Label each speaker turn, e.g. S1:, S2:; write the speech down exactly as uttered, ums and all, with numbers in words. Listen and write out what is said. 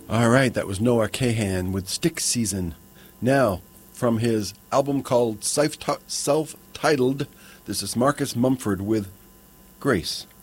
S1: All right, that was Noah Kahan with Stick Season. Now, from his album called Self-Titled, this is Marcus Mumford with Grace.